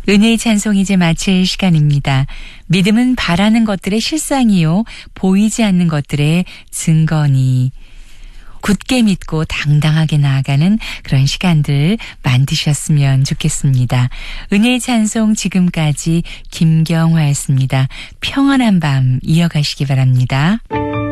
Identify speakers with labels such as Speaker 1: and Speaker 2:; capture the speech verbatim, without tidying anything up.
Speaker 1: 은혜의 찬송 이제 마칠 시간입니다. 믿음은 바라는 것들의 실상이요 보이지 않는 것들의 증거니. 굳게 믿고 당당하게 나아가는 그런 시간들 만드셨으면 좋겠습니다. 은혜의 찬송 지금까지 김경화였습니다. 평안한 밤 이어가시기 바랍니다.